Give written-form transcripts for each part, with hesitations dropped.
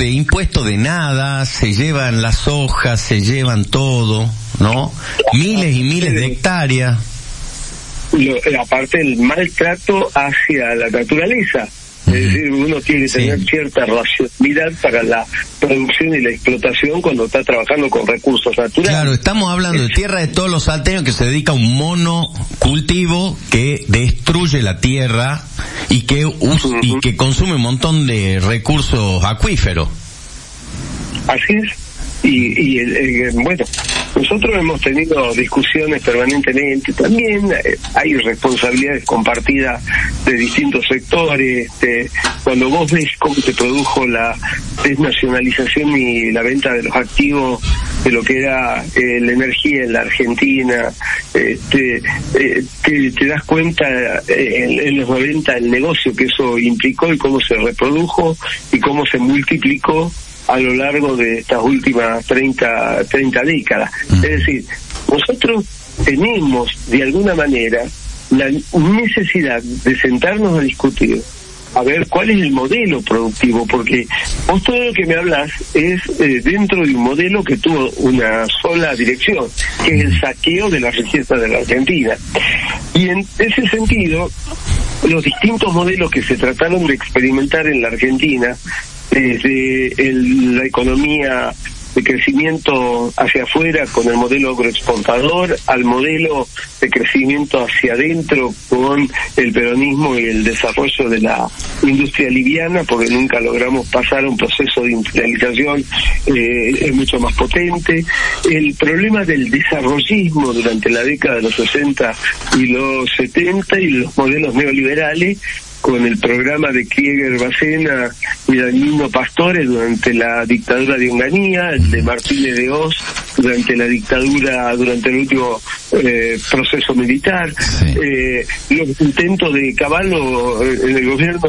de impuesto de nada, se llevan las hojas, se llevan todo, ¿no? Miles y miles de hectáreas. Aparte el maltrato hacia la naturaleza. Es decir, uno tiene que tener cierta racionalidad para la producción y la explotación cuando está trabajando con recursos naturales. Claro, estamos hablando de tierra de todos los salteños que se dedica a un monocultivo que destruye la tierra y que y que consume un montón de recursos acuíferos. Así es. Bueno, nosotros hemos tenido discusiones permanentemente, también hay responsabilidades compartidas de distintos sectores. Cuando vos ves cómo se produjo la desnacionalización y la venta de los activos de lo que era la energía en la Argentina, te das cuenta en los 90 el negocio que eso implicó y cómo se reprodujo y cómo se multiplicó a lo largo de estas últimas 30 décadas. Es decir, nosotros tenemos de alguna manera la necesidad de sentarnos a discutir, a ver cuál es el modelo productivo, porque vos todo lo que me hablas es dentro de un modelo que tuvo una sola dirección, que es el saqueo de la riqueza de la Argentina. Y en ese sentido, los distintos modelos que se trataron de experimentar en la Argentina, desde la economía de crecimiento hacia afuera con el modelo agroexportador al modelo de crecimiento hacia adentro con el peronismo y el desarrollo de la industria liviana, porque nunca logramos pasar a un proceso de industrialización es mucho más potente. El problema del desarrollismo durante la década de los 60 y los 70 y los modelos neoliberales con el programa de Krieger Bacena y Danilo Pastore durante la dictadura de Onganía, el de Martínez de Oz durante la dictadura, durante el último proceso militar, los intentos de Cavallo en el gobierno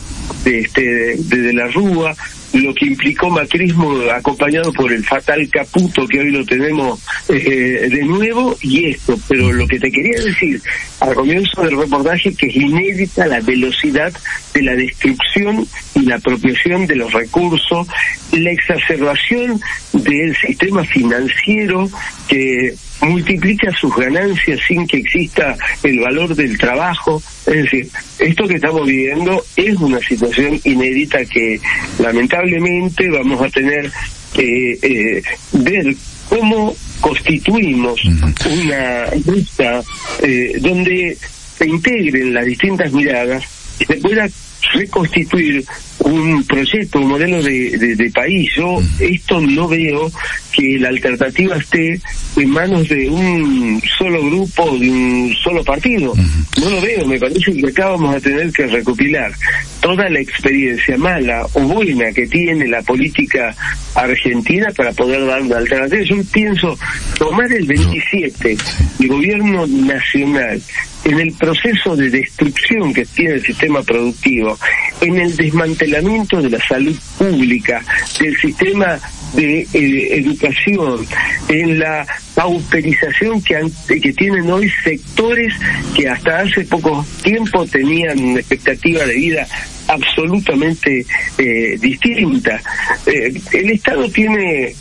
de la Rúa, lo que implicó macrismo acompañado por el fatal Caputo, que hoy lo tenemos de nuevo, y esto. Pero lo que te quería decir al comienzo del reportaje, que es inédita la velocidad de la destrucción y la apropiación de los recursos, la exacerbación del sistema financiero que multiplica sus ganancias sin que exista el valor del trabajo. Es decir, esto que estamos viviendo es una situación inédita que lamentablemente vamos a tener que ver cómo constituimos una lista donde se integren las distintas miradas y se pueda reconstituir un proyecto, un modelo de país. Yo esto no veo que la alternativa esté en manos de un solo grupo, de un solo partido. No lo veo. Me parece que acá vamos a tener que recopilar toda la experiencia mala o buena que tiene la política argentina para poder dar una alternativa. Yo pienso tomar el 27, el gobierno nacional, en el proceso de destrucción que tiene el sistema productivo, en el desmantelamiento de la salud pública, del sistema de educación, en la pauperización que tienen hoy sectores que hasta hace poco tiempo tenían una expectativa de vida absolutamente distinta. El Estado tiene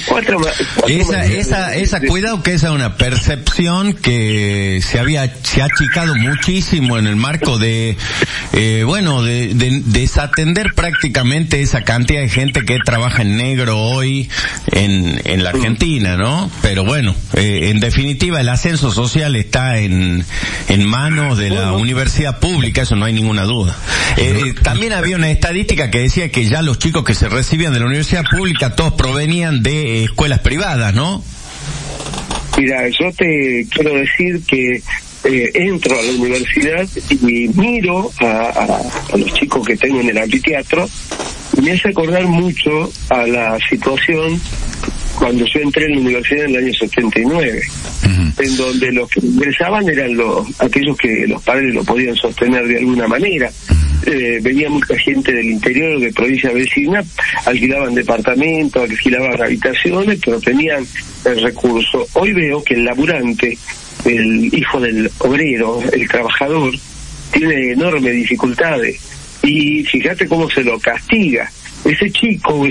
cuidado que esa es una percepción que se ha achicado muchísimo en el marco de desatender prácticamente esa cantidad de gente que trabaja en negro hoy en la Argentina, ¿no? Pero bueno, en definitiva el ascenso social está en manos de la universidad pública, eso no hay ninguna duda. También había una estadística que decía que ya los chicos que se recibían de la universidad pública todos provenían de escuelas privadas, ¿no? Mira, yo te quiero decir que entro a la universidad y miro a los chicos que tengo en el anfiteatro y me hace acordar mucho a la situación cuando yo entré en la universidad en el año 79, en donde los que ingresaban eran aquellos que los padres lo podían sostener de alguna manera. Venía mucha gente del interior, de provincias vecinas, alquilaban departamentos, alquilaban habitaciones, pero tenían el recurso. Hoy veo que el laburante, el hijo del obrero, el trabajador, tiene enormes dificultades. Y fíjate cómo se lo castiga. Ese chico o